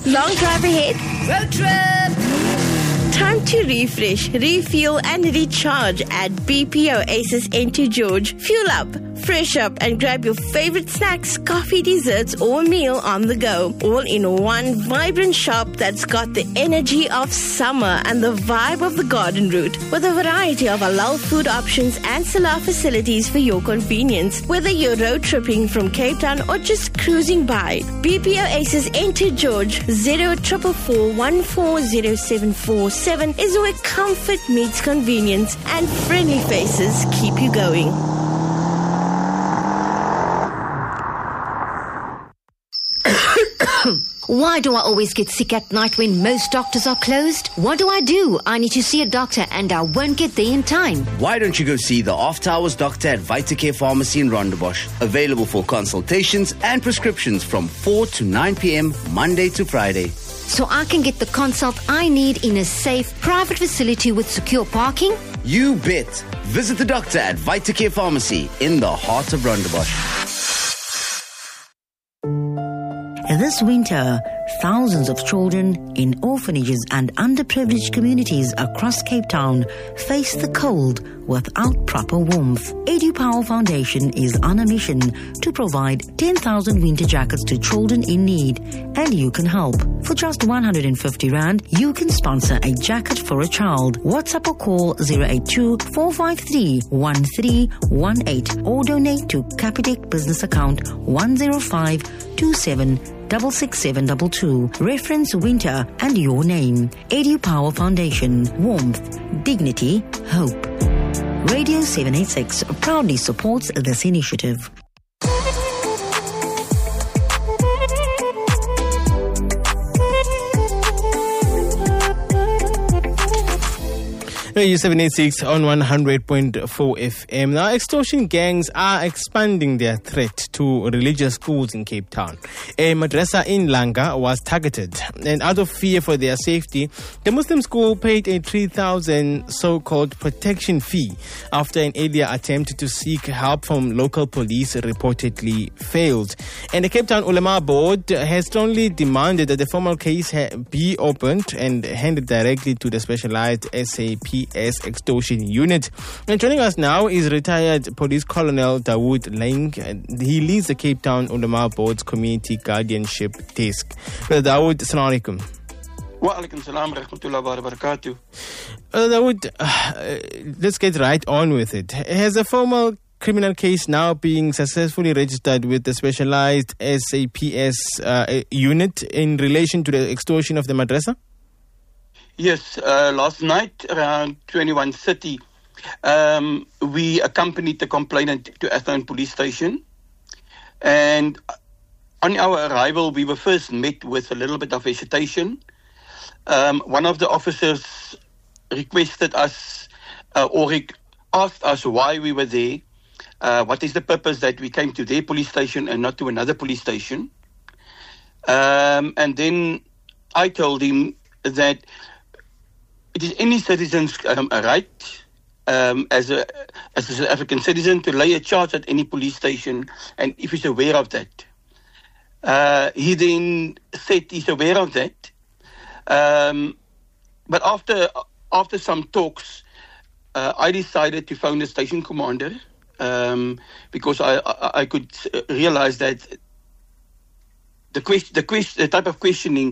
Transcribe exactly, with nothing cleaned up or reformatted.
Long drive ahead? Road trip! Time to refresh, refuel and recharge at B P O Aces Enter George. Fuel up, fresh up and grab your favorite snacks, coffee, desserts or meal on the go. All in one vibrant shop that's got the energy of summer and the vibe of the garden route. With a variety of halal food options and salah facilities for your convenience. Whether you're road tripping from Cape Town or just cruising by, B P O Aces Enter George zero four four four one four zero seven four seven is where comfort meets convenience and friendly faces keep you going. Why do I always get sick at night when most doctors are closed? What do I do? I need to see a doctor and I won't get there in time. Why don't you go see the After Hours doctor at Vitacare Pharmacy in Rondebosch? Available for consultations and prescriptions from four to nine p.m. Monday to Friday. So I can get the consult I need in a safe, private facility with secure parking? You bet. Visit the doctor at Vitacare Pharmacy in the heart of Rondebosch. This winter, thousands of children in orphanages and underprivileged communities across Cape Town face the cold without proper warmth. EduPower Foundation is on a mission to provide ten thousand winter jackets to children in need, and you can help. For just one hundred fifty rand, you can sponsor a jacket for a child. WhatsApp or call zero eight two, four five three, one three one eight or donate to Capitec business account one zero five two seven six six seven two two. Reference winter and your name. EduPower Foundation. Warmth, dignity, hope. Radio seven eighty-six proudly supports this initiative. Radio seven eighty-six on one hundred point four F M. Now, extortion gangs are expanding their threat to religious schools in Cape Town. A madrasa in Langa was targeted, and out of fear for their safety, the Muslim school paid a three thousand so-called protection fee after an earlier attempt to seek help from local police reportedly failed. And the Cape Town Ulama Board has strongly demanded that the formal case ha- be opened and handed directly to the specialized S A P S extortion unit. And joining us now is retired Police Colonel Dawood Lang. He leads the Cape Town Ulama Board's Community Guardianship Desk. Brother Dawood, assalamu alaikum. Wa alaikum salam rahmatullahi wa barakatuh. Brother Dawood, uh, let's get right on with it. Has a formal criminal case now being successfully registered with the specialized S A P S uh, unit in relation to the extortion of the madrasa? Yes, uh, last night around twenty-one thirty, um, we accompanied the complainant to Athlone Police Station. And on our arrival, we were first met with a little bit of hesitation. Um, one of the officers requested us uh, or re- asked us why we were there. Uh, what is the purpose that we came to their police station and not to another police station? Um, and then I told him that it is any citizen's um, right um, as a as a South African citizen to lay a charge at any police station, and if he's aware of that. Uh, he then said he's aware of that. Um, but after after some talks, uh, I decided to phone the station commander um, because I, I, I could realize that the, quest, the, quest, the type of questioning